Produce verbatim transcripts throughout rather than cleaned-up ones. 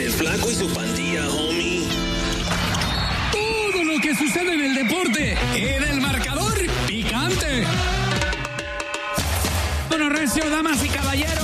El Flaco y su pandilla, homie. Todo lo que sucede en el deporte en el marcador picante. Bueno, recio, damas y caballeros,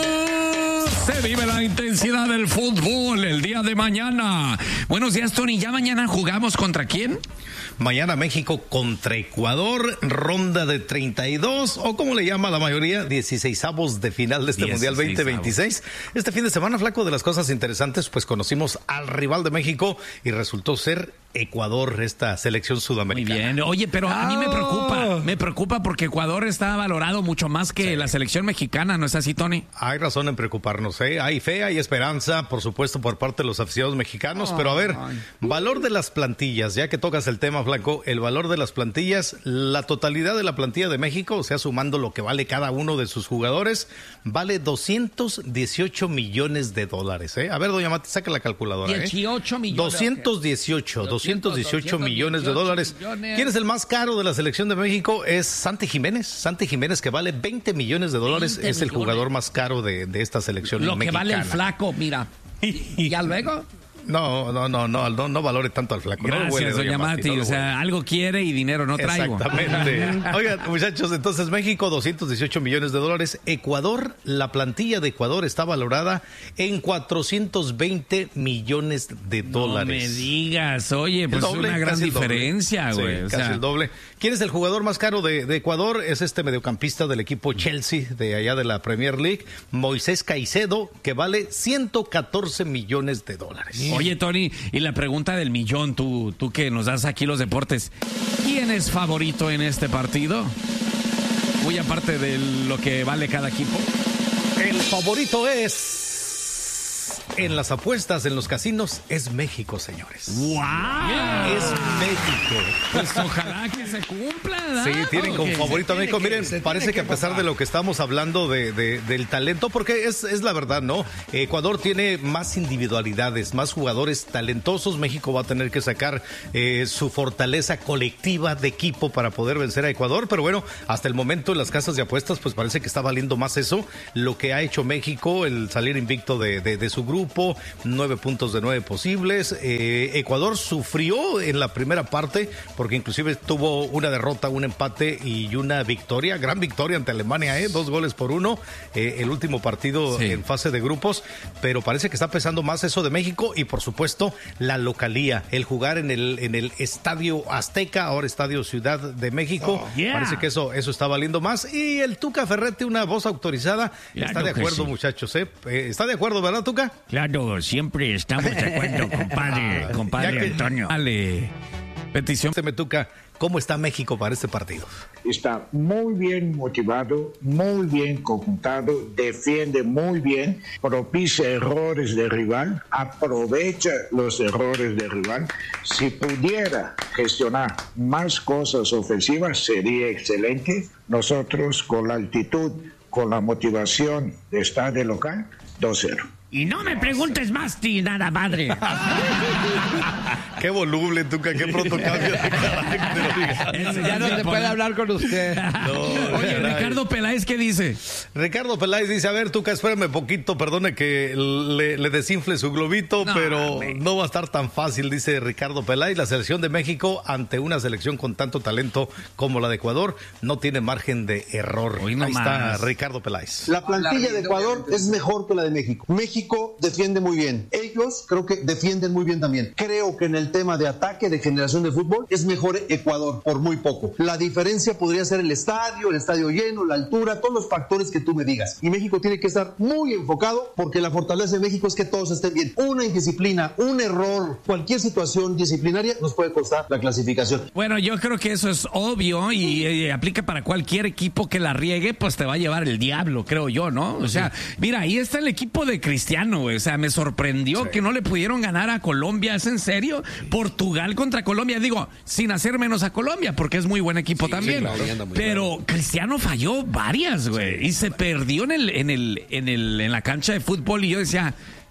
se vive la intensidad del fútbol el día de mañana. Buenos días, Tony. ¿Ya mañana jugamos contra quién? Mañana México contra Ecuador, ronda de treinta y dos, o como le llama la mayoría, dieciseisavos de final de este Mundial veinte veintiséis. Este fin de semana, Flaco, de las cosas interesantes, pues conocimos al rival de México y resultó ser Ecuador, esta selección sudamericana. Muy bien. Oye, pero a mí me preocupa, me preocupa porque Ecuador está valorado mucho más que sí. la selección mexicana, ¿no es así, Tony? Hay razón en preocuparnos, ¿eh? Hay fe, hay esperanza, por supuesto, por parte de los aficionados mexicanos, oh, pero a ver, ay. valor de las plantillas, ya que tocas el tema, Flaco, el valor de las plantillas, la totalidad de la plantilla de México, o sea, sumando lo que vale cada uno de sus jugadores, vale doscientos dieciocho millones de dólares, ¿eh? A ver, doña Mati, saca la calculadora, dieciocho ¿eh? millones. doscientos dieciocho, doscientos dieciocho millones de dólares. Millones. ¿Quién es el más caro de la selección de México? Es Santi Jiménez. Santi Jiménez, que vale veinte millones de dólares, es el jugador más caro de, de esta selección lo mexicana. Lo que vale el Flaco, mira. ¿Y ya luego? No, no, no, no, no, no valore tanto al Flaco. Gracias, no huele, doña, doña Mati. No o sea, huele. Algo quiere y dinero no traigo. Exactamente. Oigan, muchachos, entonces México, doscientos dieciocho millones de dólares. Ecuador, la plantilla de Ecuador está valorada en cuatrocientos veinte millones de dólares. No me digas, oye, pues doble, es una gran diferencia, güey. Sí, o casi sea, el doble. ¿Quién es el jugador más caro de, de Ecuador? Es este mediocampista del equipo Chelsea, de allá de la Premier League, Moisés Caicedo, que vale ciento catorce millones de dólares. Oye, Tony, y la pregunta del millón, tú, tú que nos das aquí los deportes, ¿quién es favorito en este partido? Muy aparte de lo que vale cada equipo. El favorito es... En las apuestas, en los casinos, es México, señores. ¡Wow! Yeah. Es México. Pues ojalá que se cumpla, ¿no? Sí, tienen como okay. favorito a México. Miren, que, parece que, que a pesar pasar. de lo que estamos hablando de, de, del talento, porque es, es la verdad, ¿no? Ecuador tiene más individualidades, más jugadores talentosos. México va a tener que sacar eh, su fortaleza colectiva de equipo para poder vencer a Ecuador. Pero bueno, hasta el momento en las casas de apuestas, pues parece que está valiendo más eso. Lo que ha hecho México, el salir invicto de, de, de su grupo. Grupo, nueve puntos de nueve posibles. Eh, Ecuador sufrió en la primera parte porque inclusive tuvo una derrota, un empate y una victoria, gran victoria ante Alemania, eh, dos goles por uno, eh, el último partido sí. en fase de grupos, pero parece que está pesando más eso de México y por supuesto la localía, el jugar en el en el Estadio Azteca, ahora Estadio Ciudad de México, oh, yeah. parece que eso eso está valiendo más y el Tuca Ferretti, una voz autorizada, claro está de acuerdo sí. muchachos, eh, eh, está de acuerdo, ¿verdad, Tuca? Claro, siempre estamos de acuerdo, compadre, compadre que, Antonio. Dale, petición. Se me toca, ¿cómo está México para este partido? Está muy bien motivado, muy bien conjuntado, defiende muy bien, propicia errores del rival, aprovecha los errores del rival. Si pudiera gestionar más cosas ofensivas, sería excelente. Nosotros, con la altitud, con la motivación de estar de local, dos cero. Y no me preguntes más, ti nada, madre. Qué voluble, Tuca, qué pronto cambia de carácter. Ya no se puede hablar con usted. No, Oye, caray. Ricardo Peláez, ¿qué dice? Ricardo Peláez dice, a ver, Tuca, espérame poquito, perdone que le, le desinfle su globito, no, pero me... no va a estar tan fácil, dice Ricardo Peláez. La selección de México, ante una selección con tanto talento como la de Ecuador, no tiene margen de error. Hoy no Ahí más. está Ricardo Peláez. La plantilla de Ecuador es mejor que la de México. México defiende muy bien. Ellos creo que defienden muy bien también. Creo que en el tema de ataque, de generación de fútbol, es mejor Ecuador, por muy poco. La diferencia podría ser el estadio, el estadio lleno, la altura, todos los factores que tú me digas. Y México tiene que estar muy enfocado porque la fortaleza de México es que todos estén bien. Una indisciplina, un error, cualquier situación disciplinaria nos puede costar la clasificación. Bueno, yo creo que eso es obvio y eh, aplica para cualquier equipo que la riegue, pues te va a llevar el diablo, creo yo, ¿no? O sea, sí. mira, ahí está el equipo de Cristiano. O sea, me sorprendió sí. que no le pudieron ganar a Colombia. ¿Es en serio? Portugal contra Colombia. Digo, sin hacer menos a Colombia, porque es muy buen equipo sí, también. Sí, claro, pero claro. Cristiano falló varias, güey. Sí, y se perdió en el, en el, en el, en la cancha de fútbol. Y yo decía,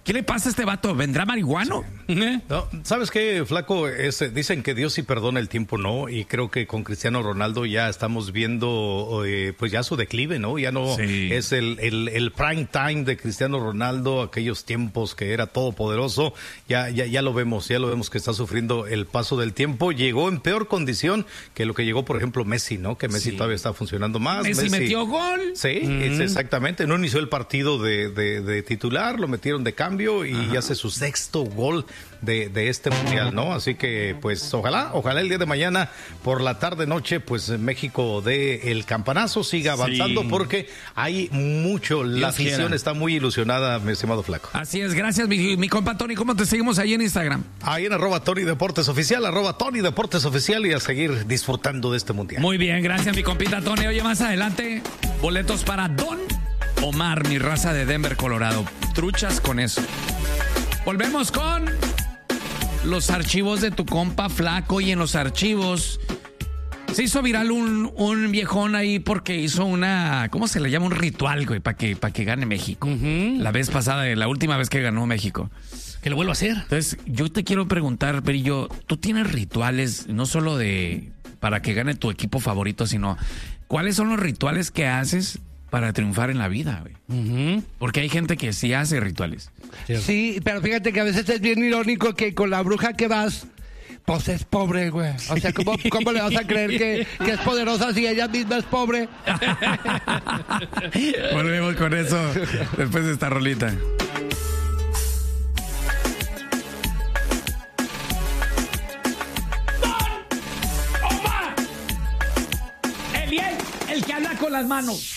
¿Qué le pasa a este vato? ¿Vendrá marihuano? Sí. No, ¿sabes qué, Flaco? Es, dicen que Dios sí perdona, el tiempo no, y creo que con Cristiano Ronaldo ya estamos viendo eh, pues ya su declive, ¿no? Ya no sí. es el, el, el prime time de Cristiano Ronaldo, aquellos tiempos que era todopoderoso, ya, ya, ya lo vemos, ya lo vemos que está sufriendo el paso del tiempo. Llegó en peor condición que lo que llegó, por ejemplo, Messi, ¿no? Que Messi sí. todavía está funcionando más. Messi, Messi metió gol. Sí, mm. es exactamente. No inició el partido de, de, de titular, lo metieron de cambio y Ajá. hace su sexto gol de, de este mundial, ¿no? Así que, pues, ojalá, ojalá el día de mañana por la tarde noche, pues México dé el campanazo, siga avanzando, sí. porque hay mucho, Dios la afición quiera. Está muy ilusionada, mi estimado Flaco. Así es, gracias, mi, mi compa Tony. ¿Cómo te seguimos ahí en Instagram? Ahí en arroba Tony Deportes Oficial, arroba Tony Deportes Oficial, y a seguir disfrutando de este mundial. Muy bien, gracias, mi compita Tony. Oye, más adelante, boletos para Don Omar, mi raza de Denver, Colorado. Truchas con eso. Volvemos con los archivos de tu compa Flaco. Y en los archivos se hizo viral un, un viejón ahí porque hizo una, ¿cómo se le llama? Un ritual, güey, para que, para que gane México. Uh-huh. La vez pasada, la última vez que ganó México. Que lo vuelva a hacer. Entonces, yo te quiero preguntar, Perillo, ¿tú tienes rituales no solo de para que gane tu equipo favorito, sino cuáles son los rituales que haces para triunfar en la vida, güey? Uh-huh. Porque hay gente que sí hace rituales. Sí, pero fíjate que a veces es bien irónico que con la bruja que vas, pues es pobre, güey. O sea, ¿cómo, cómo le vas a creer que, que es poderosa si ella misma es pobre? Volvemos con eso después de esta rolita. ¡Don Omar! El bien, el que habla con las manos.